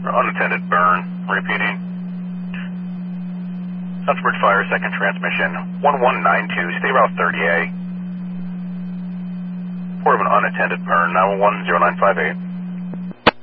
Unattended burn. Repeating. Southbridge Fire, second transmission. 1192, stay route 30A. Report of an unattended burn, 911-0958.